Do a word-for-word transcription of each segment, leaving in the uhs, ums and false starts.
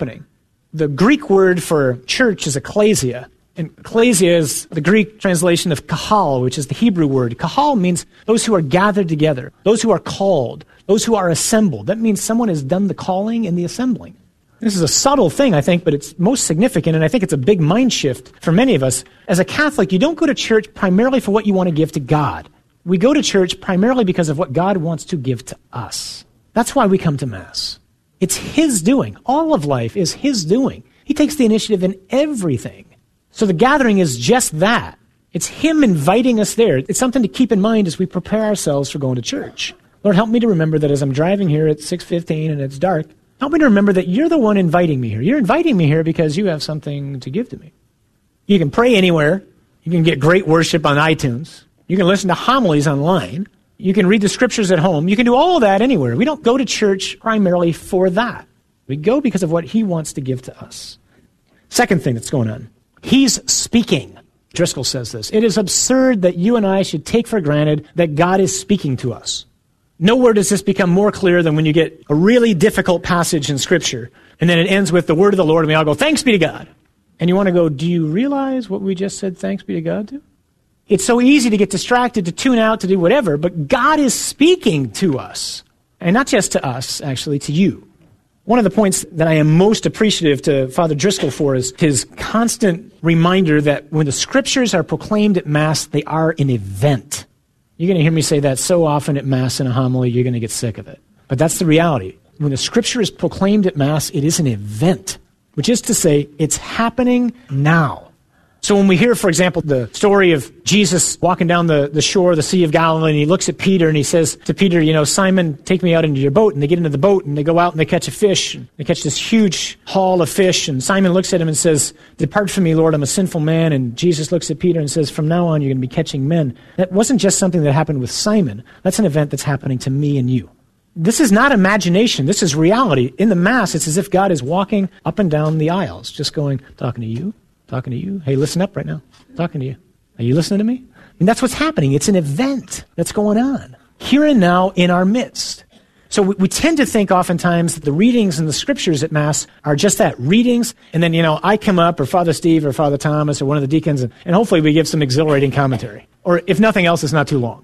happening. The Greek word for church is ecclesia. And ecclesia is the Greek translation of kahal, which is the Hebrew word. Kahal means those who are gathered together, those who are called, those who are assembled. That means someone has done the calling and the assembling. This is a subtle thing, I think, but it's most significant, and I think it's a big mind shift for many of us. As a Catholic, you don't go to church primarily for what you want to give to God. We go to church primarily because of what God wants to give to us. That's why we come to Mass. It's His doing. All of life is His doing. He takes the initiative in everything. So the gathering is just that. It's Him inviting us there. It's something to keep in mind as we prepare ourselves for going to church. Lord, help me to remember that as I'm driving here at six fifteen and it's dark, help me to remember that you're the one inviting me here. You're inviting me here because you have something to give to me. You can pray anywhere. You can get great worship on iTunes. You can listen to homilies online. You can read the scriptures at home. You can do all of that anywhere. We don't go to church primarily for that. We go because of what He wants to give to us. Second thing that's going on. He's speaking. Driscoll says this. It is absurd that you and I should take for granted that God is speaking to us. Nowhere does this become more clear than when you get a really difficult passage in Scripture, and then it ends with the word of the Lord, and we all go, thanks be to God. And you want to go, do you realize what we just said thanks be to God to? It's so easy to get distracted, to tune out, to do whatever, but God is speaking to us. And not just to us, actually, to you. One of the points that I am most appreciative to Father Driscoll for is his constant reminder that when the Scriptures are proclaimed at Mass, they are an event. You're going to hear me say that so often at Mass in a homily, you're going to get sick of it. But that's the reality. When the Scripture is proclaimed at Mass, it is an event, which is to say, it's happening now. So when we hear, for example, the story of Jesus walking down the, the shore of the Sea of Galilee, and he looks at Peter and he says to Peter, you know, Simon, take me out into your boat. And they get into the boat and they go out and they catch a fish. And they catch this huge haul of fish. And Simon looks at him and says, depart from me, Lord, I'm a sinful man. And Jesus looks at Peter and says, from now on, you're going to be catching men. That wasn't just something that happened with Simon. That's an event that's happening to me and you. This is not imagination. This is reality. In the Mass, it's as if God is walking up and down the aisles, just going, talking to you. Talking to you. Hey, listen up right now. I'm talking to you. Are you listening to me? And that's what's happening. It's an event that's going on here and now in our midst. So we, we tend to think oftentimes that the readings in the Scriptures at Mass are just that, readings, and then, you know, I come up, or Father Steve, or Father Thomas, or one of the deacons, and, and hopefully we give some exhilarating commentary. Or if nothing else, it's not too long.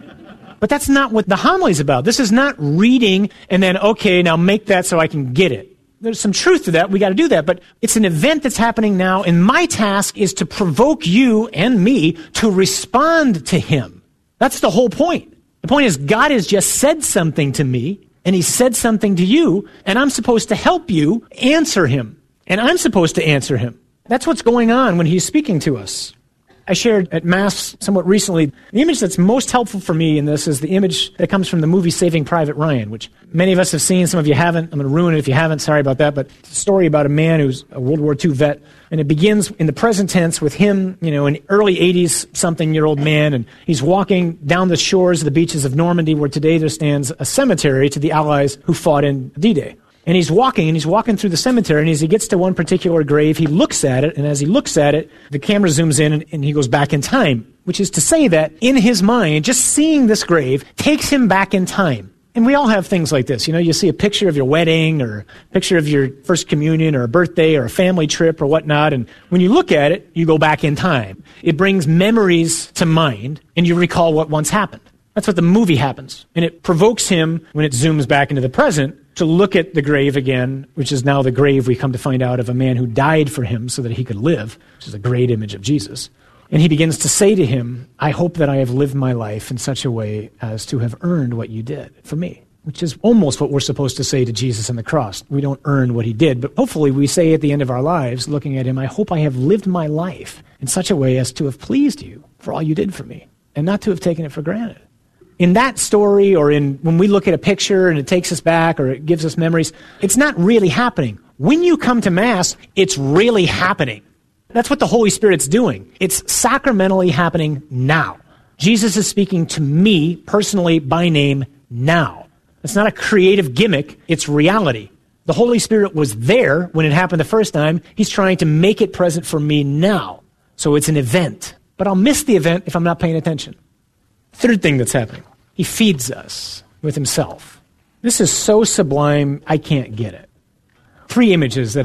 But that's not what the homily is about. This is not reading and then, okay, now make that so I can get it. There's some truth to that. We got to do that. But it's an event that's happening now, and my task is to provoke you and me to respond to Him. That's the whole point. The point is God has just said something to me, and He said something to you, and I'm supposed to help you answer Him. And I'm supposed to answer Him. That's what's going on when He's speaking to us. I shared at Mass somewhat recently, the image that's most helpful for me in this is the image that comes from the movie Saving Private Ryan, which many of us have seen, some of you haven't. I'm going to ruin it if you haven't, sorry about that, but it's a story about a man who's a World War Two vet, and it begins in the present tense with him, you know, an early eighties-something-year-old man, and he's walking down the shores of the beaches of Normandy, where today there stands a cemetery to the Allies who fought in D-Day. And he's walking, and he's walking through the cemetery, and as he gets to one particular grave, he looks at it, and as he looks at it, the camera zooms in, and, and he goes back in time, which is to say that, in his mind, just seeing this grave takes him back in time. And we all have things like this. You know, you see a picture of your wedding, or a picture of your first communion, or a birthday, or a family trip, or whatnot, and when you look at it, you go back in time. It brings memories to mind, and you recall what once happened. That's what the movie happens. And it provokes him, when it zooms back into the present, to look at the grave again, which is now the grave we come to find out of a man who died for him so that he could live, which is a great image of Jesus. And he begins to say to him, I hope that I have lived my life in such a way as to have earned what you did for me, which is almost what we're supposed to say to Jesus on the cross. We don't earn what he did, but hopefully we say at the end of our lives, looking at him, I hope I have lived my life in such a way as to have pleased you for all you did for me, and not to have taken it for granted. In that story, or in when we look at a picture and it takes us back or it gives us memories, it's not really happening. When you come to Mass, it's really happening. That's what the Holy Spirit's doing. It's sacramentally happening now. Jesus is speaking to me personally by name now. It's not a creative gimmick. It's reality. The Holy Spirit was there when it happened the first time. He's trying to make it present for me now. So it's an event. But I'll miss the event if I'm not paying attention. Third thing that's happening, he feeds us with himself. This is so sublime, I can't get it. Three images that